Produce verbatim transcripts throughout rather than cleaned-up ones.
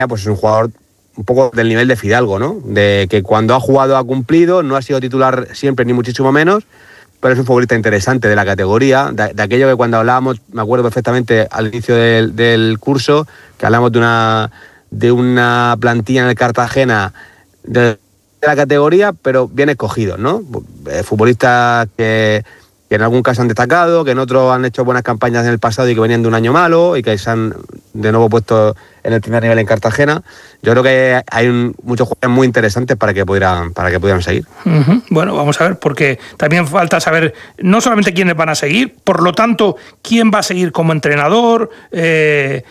pues es un jugador un poco del nivel de Fidalgo, ¿no? De que cuando ha jugado ha cumplido, no ha sido titular siempre ni muchísimo menos, pero es un futbolista interesante de la categoría, de, de aquello que cuando hablábamos, me acuerdo perfectamente al inicio del, del curso, que hablamos de una, de una plantilla en el Cartagena de, de la categoría, pero bien escogidos, ¿no? Eh, futbolistas que, que en algún caso han destacado, que en otros han hecho buenas campañas en el pasado y que venían de un año malo y que se han de nuevo puesto en el primer nivel en Cartagena. Yo creo que hay un, muchos jugadores muy interesantes para que pudieran, para que pudieran seguir. Uh-huh. Bueno, vamos a ver, porque también falta saber no solamente quiénes van a seguir, por lo tanto, quién va a seguir como entrenador. Eh,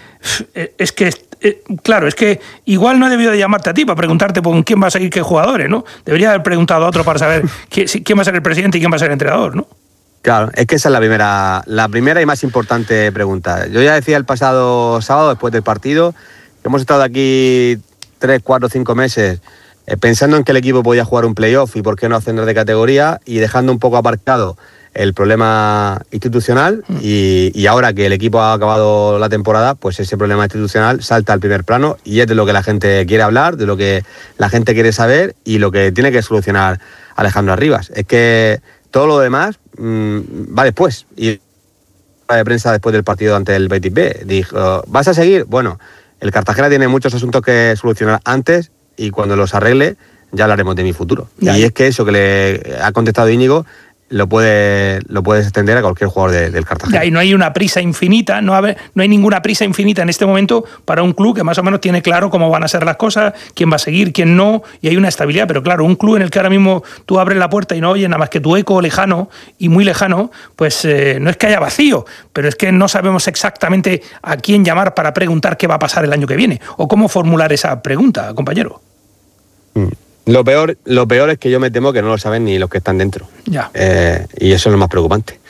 es que, eh, claro, es que igual no he debido de llamarte a ti para preguntarte por quién va a seguir qué jugadores, ¿no? Debería haber preguntado a otro para saber quién, quién va a ser el presidente y quién va a ser el entrenador, ¿no? Claro, es que esa es la primera, la primera y más importante pregunta. Yo ya decía el pasado sábado, después del partido, que hemos estado aquí tres, cuatro, cinco meses eh, pensando en que el equipo podía jugar un playoff y por qué no ascender de categoría y dejando un poco aparcado el problema institucional y, y ahora que el equipo ha acabado la temporada, pues ese problema institucional salta al primer plano y es de lo que la gente quiere hablar, de lo que la gente quiere saber y lo que tiene que solucionar Alejandro Arribas. Es que todo lo demás mmm, va después. Y la de prensa después del partido ante el Betis B dijo, ¿vas a seguir? Bueno, el Cartagena tiene muchos asuntos que solucionar antes y cuando los arregle ya hablaremos de mi futuro. Ya. Y es que eso que le ha contestado Íñigo lo puede lo puedes extender a cualquier jugador de, del Cartagena. Y no hay una prisa infinita, no, hay, no hay ninguna prisa infinita en este momento para un club que más o menos tiene claro cómo van a ser las cosas, quién va a seguir, quién no, y hay una estabilidad. Pero claro, un club en el que ahora mismo tú abres la puerta y no oyes nada más que tu eco lejano y muy lejano, pues eh, no es que haya vacío, pero es que no sabemos exactamente a quién llamar para preguntar qué va a pasar el año que viene o cómo formular esa pregunta, compañero. Mm. Lo peor, lo peor es que yo me temo que no lo saben ni los que están dentro. Ya. Eh, y eso es lo más preocupante.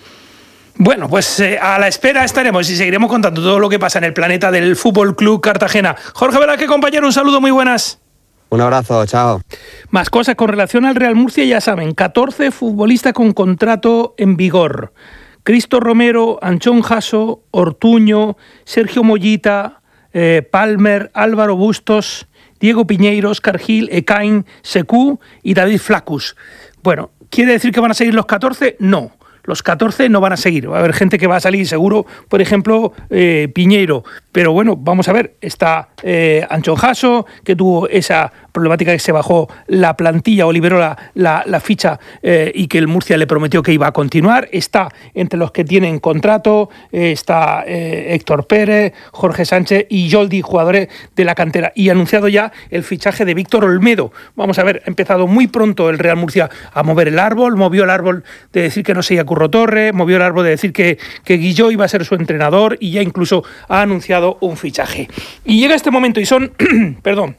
Bueno, pues eh, a la espera estaremos y seguiremos contando todo lo que pasa en el planeta del Fútbol Club Cartagena. Jorge Velázquez, compañero, un saludo, muy buenas. Un abrazo, chao. Más cosas con relación al Real Murcia, ya saben, catorce futbolistas con contrato en vigor. Cristo Romero, Anchón Jasso, Ortuño, Sergio Mollita, eh, Palmer, Álvaro Bustos, Diego Piñeiro, Óscar Gil, Ekain, Secú y David Flacus. Bueno, ¿quiere decir que van a seguir los catorce? No. Los catorce no van a seguir. Va a haber gente que va a salir seguro, por ejemplo, eh, Piñeiro. Pero bueno, vamos a ver. Está eh, Anchón Jasso, que tuvo esa problemática que se bajó la plantilla o liberó la, la, la ficha eh, y que el Murcia le prometió que iba a continuar. Está entre los que tienen contrato, eh, está eh, Héctor Pérez, Jorge Sánchez y Joldi, jugadores de la cantera. Y anunciado ya el fichaje de Víctor Olmedo. Vamos a ver, ha empezado muy pronto el Real Murcia a mover el árbol, movió el árbol de decir que no seguía Curro Torres, movió el árbol de decir que, que Guilló iba a ser su entrenador y ya incluso ha anunciado un fichaje. Y llega este momento y son, perdón,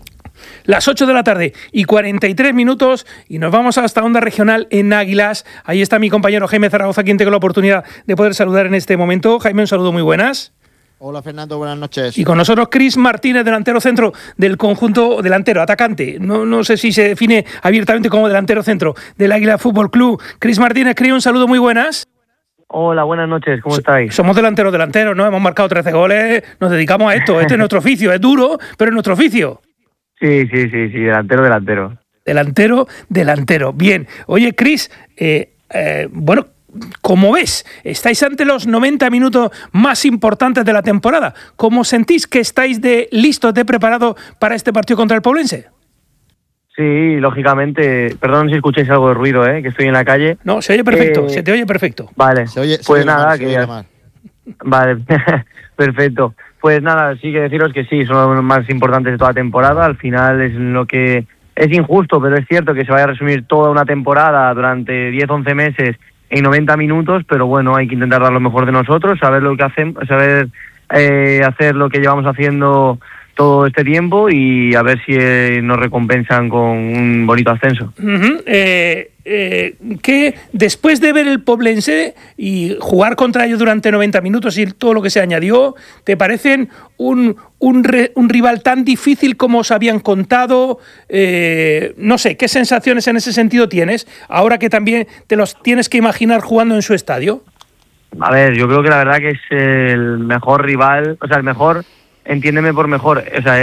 las ocho de la tarde y cuarenta y tres minutos y nos vamos hasta Onda Regional en Águilas. Ahí está mi compañero Jaime Zaragoza, quien tengo la oportunidad de poder saludar en este momento. Jaime, un saludo, muy buenas. Hola Fernando, buenas noches. Y con nosotros Cris Martínez, delantero centro del conjunto, delantero, atacante. No, no sé si se define abiertamente como delantero centro del Águila Fútbol Club. Cris Martínez, Cris, un saludo, muy buenas. Hola, buenas noches, ¿cómo estáis? Somos delanteros, delanteros, ¿no? Hemos marcado trece goles, nos dedicamos a esto. Este es nuestro oficio, es duro, pero es nuestro oficio. Sí, sí, sí, sí, delantero, delantero. Delantero, delantero. Bien. Oye, Cris, eh, eh, bueno, ¿cómo ves? Estáis ante los noventa minutos más importantes de la temporada. ¿Cómo sentís que estáis de listos, de preparados para este partido contra el Poblense? Sí, lógicamente. Perdón si escucháis algo de ruido, ¿eh? Que estoy en la calle. No, se oye perfecto, eh, se te oye perfecto. Vale, se oye, se pues oye nada, mal, que se ya... mal. Vale, perfecto. Pues nada, sí que deciros que sí, son los más importantes de toda la temporada. Al final es lo que... Es injusto, pero es cierto que se vaya a resumir toda una temporada durante diez, once meses en noventa minutos, pero bueno, hay que intentar dar lo mejor de nosotros, saber lo que hacemos, saber eh, hacer lo que llevamos haciendo todo este tiempo y a ver si eh, nos recompensan con un bonito ascenso. Uh-huh. eh, eh, que después de ver el Poblense y jugar contra ellos durante noventa minutos y todo lo que se añadió, ¿te parecen un, un, re, un rival tan difícil como os habían contado? Eh, no sé, ¿qué sensaciones en ese sentido tienes ahora que también te los tienes que imaginar jugando en su estadio? A ver, yo creo que la verdad que es el mejor rival, o sea, el mejor entiéndeme por mejor, o sea,